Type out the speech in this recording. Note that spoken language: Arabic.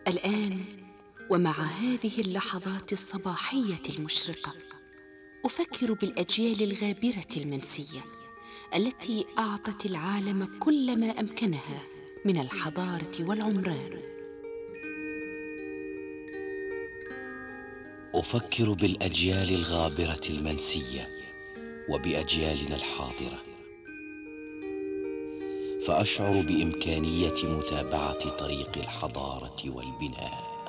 الآن ومع هذه اللحظات الصباحية المشرقة أفكر بالأجيال الغابرة المنسية التي أعطت العالم كل ما أمكنها من الحضارة والعمران. أفكر بالأجيال الغابرة المنسية وبأجيالنا الحاضرة، فأشعر بإمكانية متابعة طريق الحضارة والبناء.